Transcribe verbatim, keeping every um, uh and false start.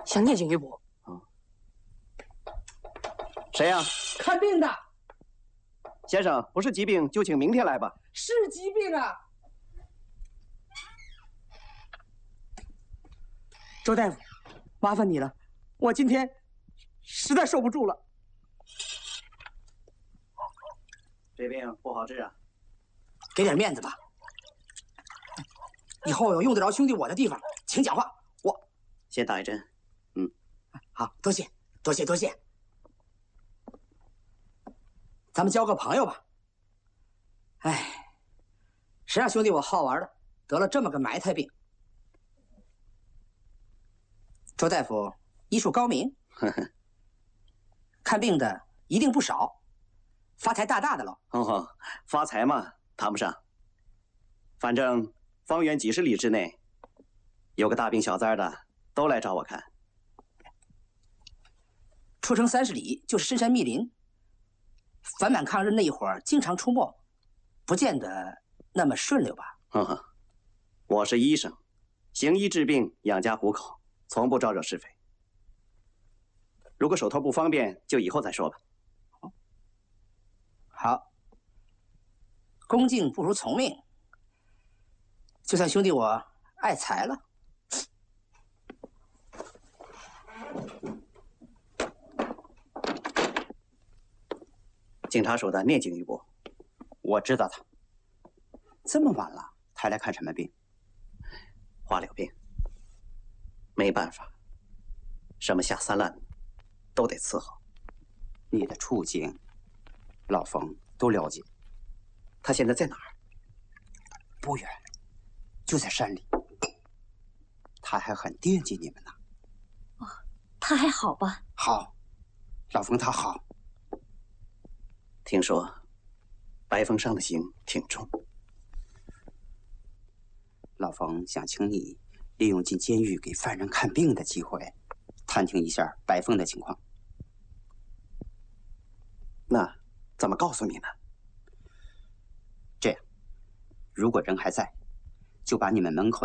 想念警于伯。 啊，谁呀？ 看病的。 先生，不是疾病就请明天来吧。 是疾病啊。周大夫，麻烦你了，我今天实在受不住了。 这病不好治啊。 给点面子吧。以后有用得着兄弟我的地方，请讲话。我先打一针。嗯， 好，多谢，多谢，多谢。咱们交个朋友吧。哎，谁让兄弟我好玩的，得了这么个埋汰病。周大夫医术高明，看病的一定不少，发财大大的了。 哦，发财嘛，谈不上。反正方圆几十里之内，有个大病小灾的，都来找我看。 出城三十里就是深山密林，反满抗日那一会儿经常出没，不见得那么顺溜吧？ 呵呵，我是医生，行医治病，养家糊口，从不招惹是非。如果手头不方便，就以后再说吧。 好，恭敬不如从命。就算兄弟我爱财了。 警察署的聂警于伯， 我知道他。这么晚了，他来看什么病？ 花柳病。没办法，什么下三滥都得伺候。 你的处境，老冯都了解。 他现在在哪儿？ 不远，就在山里。他还很惦记你们呢。 哦，他还好吧？ 好，老冯他好。 听说白凤上的刑挺重。 老冯想请你利用进监狱给犯人看病的机会，探听一下白凤的情况。 那怎么告诉你呢？ 这样，如果人还在，就把你们门口